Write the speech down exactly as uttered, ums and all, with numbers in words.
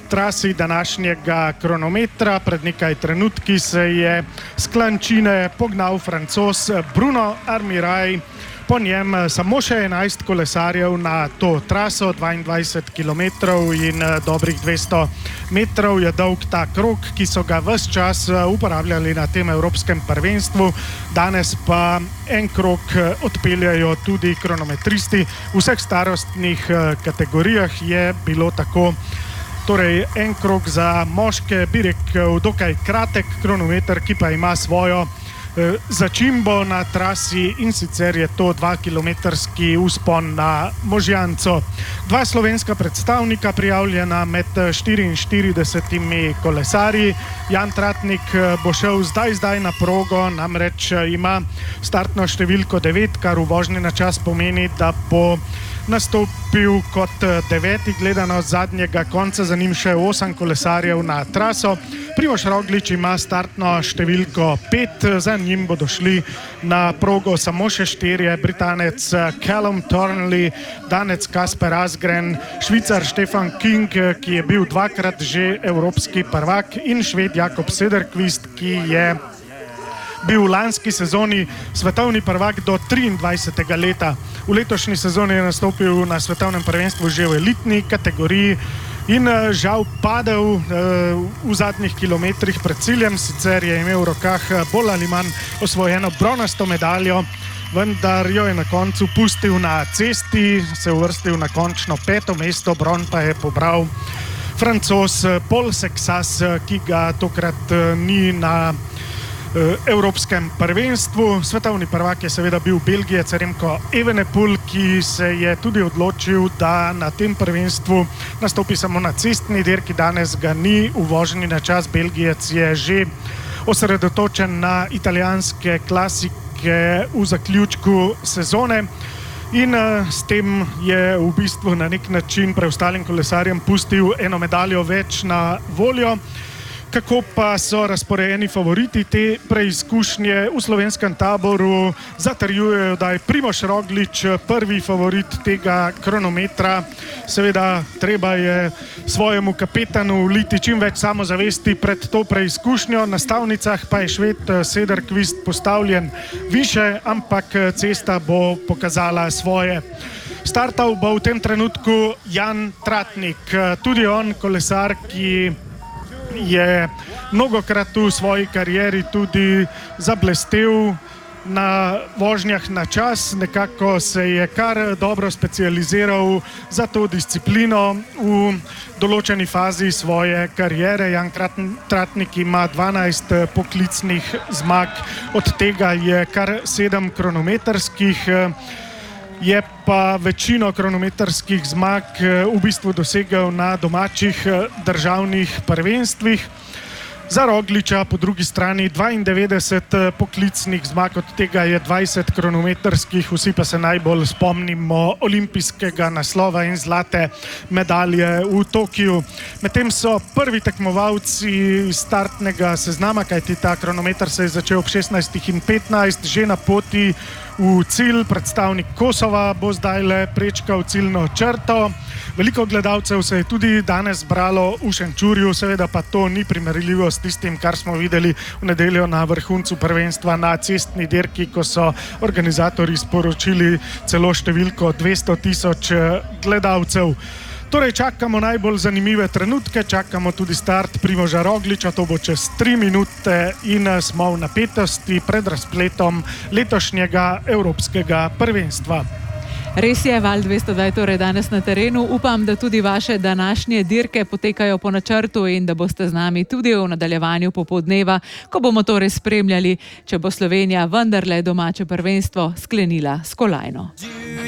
trasi današnjega kronometra. Pred nekaj trenutki se je s Klančine pognal Francoz Bruno Armirail. Po njem samo še enajst kolesarjev na to traso, dvaindvajset kilometrov in dobrih dvesto metrov je dolg ta krog, ki so ga ves čas uporabljali na tem evropskem prvenstvu. Danes pa en krog odpeljajo tudi kronometristi. V vseh starostnih kategorijah je bilo tako. Torej, en krog za moške, bi rekel, dokaj kratek kronometer, ki pa ima svojo začimbo na trasi, in sicer je to dvakilometrski vzpon na Možjanco. Dva slovenska predstavnika prijavljena med štiriinštiridesetimi kolesarji. Jan Tratnik bo šel zdaj zdaj na progo, namreč ima startno številko devet, kar v vožnji na čas pomeni, da bo nastopil kot deveti gledano z zadnjega konca, za njim še osem kolesarjev na traso. Primož Roglič ima startno številko pet, za njim bodo šli na progo samo še štirje: Britanec Callum Thornley, Danec Kasper Asgren, Švicar Stefan King, ki je bil dvakrat že evropski prvak, in Šved Jakob Sederqvist, ki je bil v lanski sezoni svetovni prvak do triindvajsetega leta. V letošnji sezoni je nastopil na svetovnem prvenstvu že v elitni kategoriji in žal padel v zadnjih kilometrih pred ciljem. Sicer je imel v rokah bolj ali manj osvojeno bronasto medaljo, vendar jo je na koncu pustil na cesti, se uvrstil na končno peto mesto, bron pa je pobral Francoz Paul Sexas, ki ga tokrat ni na evropskem prvenstvu. Svetovni prvak je seveda bil Belgijec Remco Evenepoel, ki se je tudi odločil, da na tem prvenstvu nastopi samo na cestni dirki. Danes ga ni v vožnji na čas. Belgijec je že osredotočen na italijanske klasike v zaključku sezone in s tem je v bistvu na nek način preostalim kolesarjem pustil eno medaljo več na voljo. Kako pa so razporejeni favoriti te preizkušnje? V slovenskem taboru zatrjujejo, da je Primož Roglič prvi favorit tega kronometra. Seveda, treba je svojemu kapetanu vliti čim več samozavesti pred to preizkušnjo. Na stavnicah pa je Šved Sederqvist postavljen više, ampak cesta bo pokazala svoje. Startal bo v tem trenutku Jan Tratnik, tudi on kolesar, ki je mnogokrat v svoji karieri tudi zablestel na vožnjah na čas. Nekako se je kar dobro specializiral za to disciplino v določeni fazi svoje kariere. Jan Tratnik ima dvanajst poklicnih zmag, od tega je kar sedem kronometrskih. Je pa večino kronometrskih zmag v bistvu dosegel na domačih državnih prvenstvih. Za Rogliča po drugi strani dvaindevetdeset poklicnih zmag, od tega je dvajset kronometrskih, vsi pa se najbolj spomnimo olimpijskega naslova in zlate medalje v Tokiu. Medtem so prvi tekmovalci startnega seznama, kajti ta kronometer se je začel ob šestnajstih in petnajst, že na poti v cilj. Predstavnik Kosova bo zdaj le prečkal ciljno črto. Veliko gledalcev se je tudi danes zbralo v Šenčurju, seveda pa to ni primerljivo s tistim, kar smo videli v nedeljo na vrhuncu prvenstva na cestni dirki, ko so organizatorji sporočili celo številko dvesto tisoč gledalcev. Torej, čakamo najbolj zanimive trenutke, čakamo tudi start Primoža Rogliča, to bo čez tri minute in smo v napetosti pred razpletom letošnjega evropskega prvenstva. Res je, Val dvesto zdaj torej danes na terenu. Upam, da tudi vaše današnje dirke potekajo po načrtu in da boste z nami tudi v nadaljevanju popoldneva, ko bomo torej spremljali, če bo Slovenija vendarle domače prvenstvo sklenila s kolajno.